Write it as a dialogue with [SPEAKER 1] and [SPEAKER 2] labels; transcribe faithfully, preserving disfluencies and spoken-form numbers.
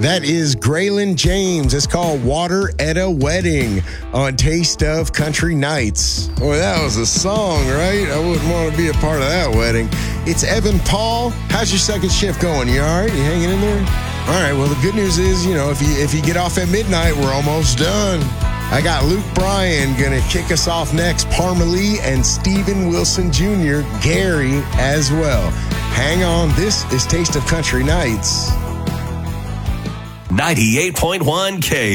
[SPEAKER 1] That is Graylin James. It's called Water at a Wedding on Taste of Country Nights. Boy, that was a song, right? I wouldn't want to be a part of that wedding. It's Evan Paul. How's your second shift going? You all right? You hanging in there? All right, well, the good news is, you know, if you if you get off at midnight, we're almost done. I got Luke Bryan going to kick us off next. Parma Lee and Steven Wilson Junior Gary as well. Hang on. This is Taste of Country Nights.
[SPEAKER 2] ninety-eight point one K